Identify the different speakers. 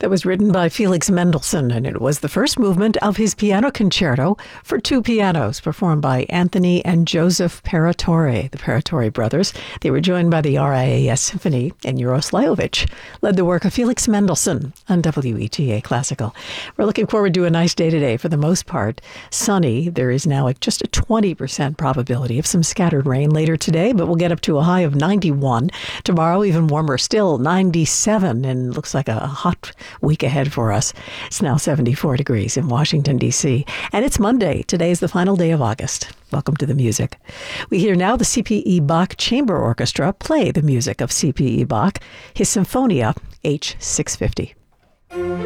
Speaker 1: That was written by Felix Mendelssohn, and it was the first movement of his piano concerto for two pianos, performed by Anthony and Joseph Paratore, the Paratore brothers. They were joined by the RIAS Symphony, and Uros Lajovic led the work of Felix Mendelssohn on WETA Classical. We're looking forward to a nice day today, for the most part. Sunny. There is now just a 20% probability of some scattered rain later today, but we'll get up to a high of 91. Tomorrow, even warmer still, 97, and looks like a hot week ahead for us. It's now 74 degrees in Washington, D.C., and it's Monday. Today is the final day of August. Welcome to the music. We hear now the C.P.E. Bach Chamber Orchestra play the music of C.P.E. Bach, his Sinfonia H. 650.